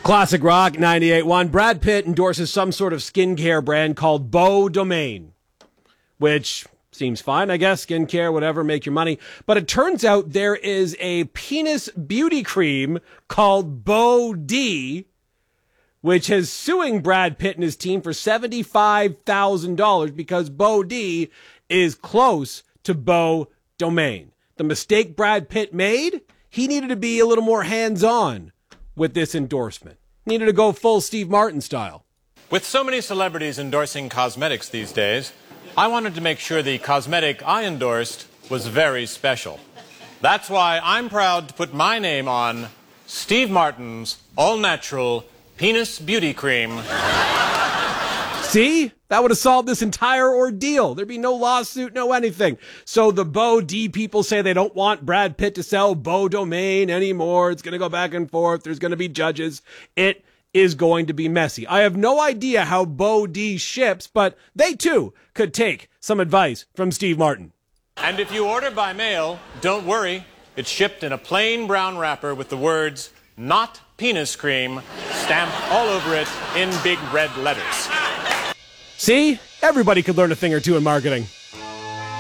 Classic Rock 98.1. Brad Pitt endorses some sort of skincare brand called Beau Domain, which seems fine, I guess. Skincare, whatever, make your money. But it turns out there is a penis beauty cream called Beau D, which is suing Brad Pitt and his team for $75,000 because Beau D is close to Beau Domain. The mistake Brad Pitt made, he needed to be a little more hands-on with this endorsement. Needed to go full Steve Martin style. With so many celebrities endorsing cosmetics these days, I wanted to make sure the cosmetic I endorsed was very special. That's why I'm proud to put my name on Steve Martin's all-natural penis beauty cream. See? That would have solved this entire ordeal. There'd be no lawsuit, no anything. So the Beau D people say they don't want Brad Pitt to sell Beau Domain anymore. It's going to go back and forth. There's going to be judges. It is going to be messy. I have no idea how Beau D ships, but they too could take some advice from Steve Martin. And if you order by mail, don't worry. It's shipped in a plain brown wrapper with the words, "Not penis cream," stamped all over it in big red letters. See? Everybody could learn a thing or two in marketing.